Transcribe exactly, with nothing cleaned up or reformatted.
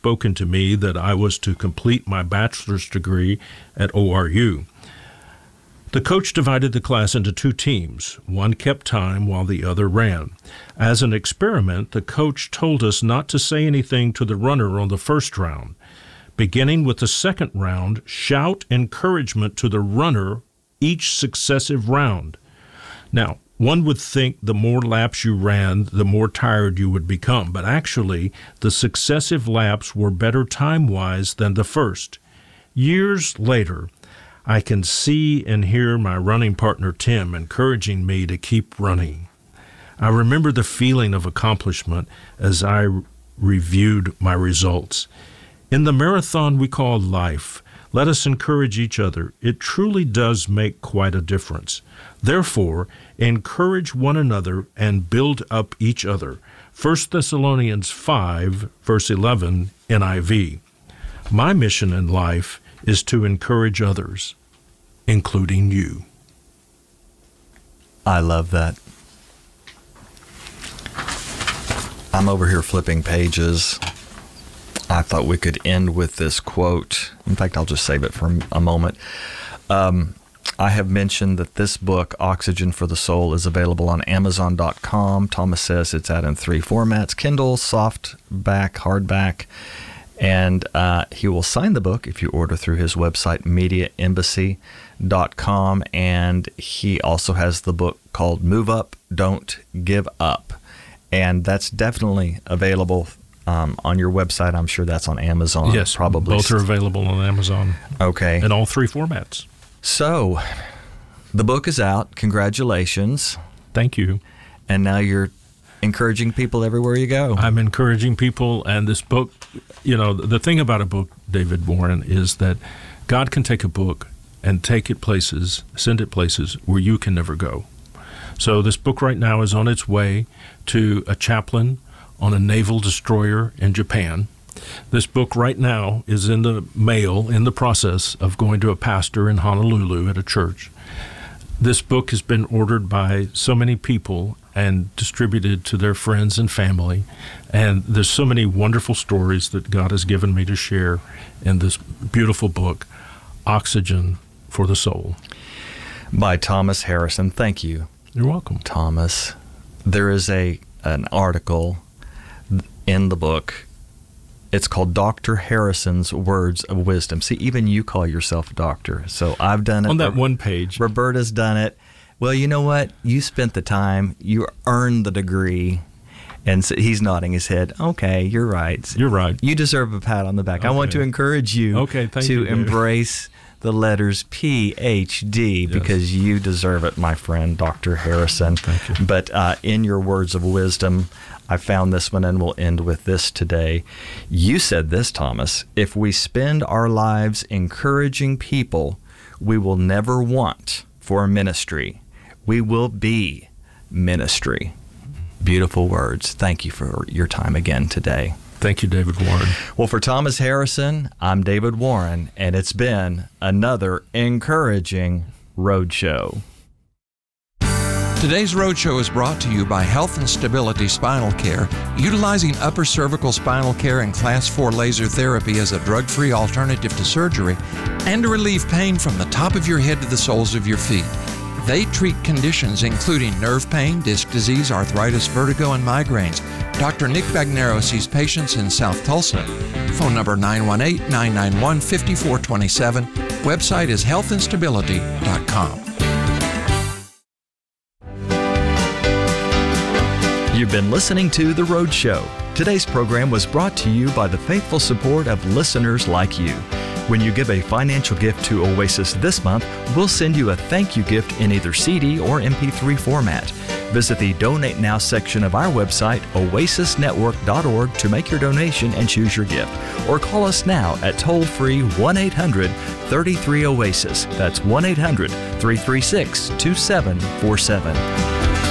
spoken to me that I was to complete my bachelor's degree at O R U. The coach divided the class into two teams. One kept time while the other ran. As an experiment, the coach told us not to say anything to the runner on the first round. Beginning with the second round, shout encouragement to the runner each successive round. Now, one would think the more laps you ran, the more tired you would become, but actually, the successive laps were better time-wise than the first. Years later, I can see and hear my running partner Tim encouraging me to keep running. I remember the feeling of accomplishment as I re- reviewed my results. In the marathon we call life, let us encourage each other. It truly does make quite a difference. Therefore, encourage one another and build up each other. First Thessalonians five, verse eleven, N I V. My mission in life is to encourage others, including you. I love that. I'm over here flipping pages. I thought we could end with this quote. In fact, I'll just save it for a moment. Um, I have mentioned that this book, Oxygen for the Soul, is available on Amazon dot com. Thomas says it's out in three formats: Kindle, softback, hardback. And uh, he will sign the book if you order through his website, media embassy dot com. And he also has the book called Move Up, Don't Give Up. And that's definitely available um, on your website. I'm sure that's on Amazon. Yes, probably. Both are available on Amazon. Okay. In all three formats. So, the book is out. Congratulations. Thank you. And now you're encouraging people everywhere you go. I'm encouraging people, and this book, you know, the thing about a book, David Warren, is that God can take a book and take it places, send it places where you can never go. So this book right now is on its way to a chaplain on a naval destroyer in Japan. This book right now is in the mail, in the process of going to a pastor in Honolulu at a church. This book has been ordered by so many people and distributed to their friends and family. And there's so many wonderful stories that God has given me to share in this beautiful book, Oxygen for the Soul. By Thomas Harrison. Thank you. You're welcome. Thomas. There is a an article in the book. It's called Doctor Harrison's Words of Wisdom. See, even you call yourself a doctor. So I've done it. On that one page. Roberta's done it. Well, you know what? You spent the time. You earned the degree. And so he's nodding his head. Okay, you're right. You're right. You deserve a pat on the back. Okay. I want to encourage you okay, thank to you, embrace the letters P H D yes. because you deserve it, my friend, Doctor Harrison. Thank you. But uh, in your words of wisdom, I found this one, and we'll end with this today. You said this, Thomas: if we spend our lives encouraging people, we will never want for ministry. We will be ministry. Beautiful words. Thank you for your time again today. Thank you, David Warren. Well, for Thomas Harrison, I'm David Warren, and it's been another encouraging Roadshow. Today's Roadshow is brought to you by Health and Stability Spinal Care, utilizing upper cervical spinal care and class four laser therapy as a drug-free alternative to surgery and to relieve pain from the top of your head to the soles of your feet. They treat conditions including nerve pain, disc disease, arthritis, vertigo, and migraines. Doctor Nick Bagnero sees patients in South Tulsa. Phone number nine one eight, nine nine one, five four two seven. Website is health and stability dot com. You've been listening to The Roadshow. Today's program was brought to you by the faithful support of listeners like you. When you give a financial gift to Oasis this month, we'll send you a thank you gift in either C D or M P three format. Visit the Donate Now section of our website, oasis network dot org, to make your donation and choose your gift. Or call us now at toll-free one eight hundred, three three, OASIS. That's one eight hundred, three three six, two seven four seven.